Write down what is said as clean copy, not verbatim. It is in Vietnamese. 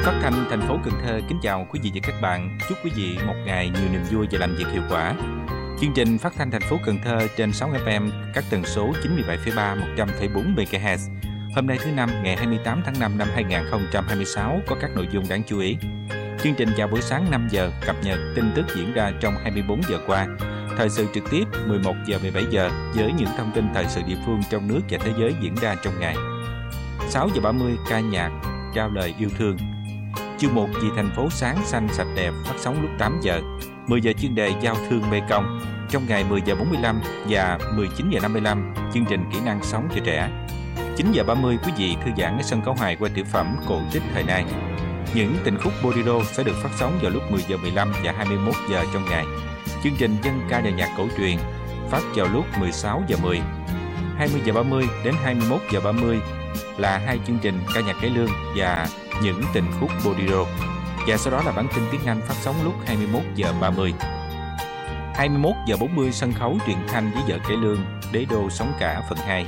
Phát thanh thành phố Cần Thơ kính chào quý vị và các bạn. Chúc quý vị một ngày nhiều niềm vui và làm việc hiệu quả. Chương trình phát thanh thành phố Cần Thơ trên 6 FM, các tần số 97,3, 100,4 MHz. Hôm nay thứ Năm, ngày 28 tháng 5 năm 2026 có các nội dung đáng chú ý. Chương trình chào buổi sáng 5 giờ cập nhật tin tức diễn ra trong 24 giờ qua. Thời sự trực tiếp 11 giờ 17 giờ với những thông tin thời sự địa phương trong nước và thế giới diễn ra trong ngày. 6 giờ 30 ca nhạc trao lời yêu thương. Chương mục Vì thành phố sáng xanh sạch đẹp phát sóng lúc 8 giờ. 10 giờ chuyên đề giao thương Mekong. Trong ngày 10 giờ 45 và 19 giờ 55 chương trình kỹ năng sống cho trẻ. 9 giờ 30 quý vị thư giãn ở sân khấu hài qua tiểu phẩm cổ tích thời nay. Những tình khúc bolero sẽ được phát sóng vào lúc 10 giờ 15 và 21 giờ trong ngày. Chương trình dân ca và nhạc cổ truyền phát vào lúc 16 giờ 10. 20 giờ 30 đến 21 giờ 30 là hai chương trình ca nhạc cải lương và những tình khúc bolero. Và sau đó là bản tin tiếng Anh phát sóng lúc 21 giờ 30. 21 giờ 40 sân khấu truyền thanh với vở cải lương Đế đô sóng cả phần 2.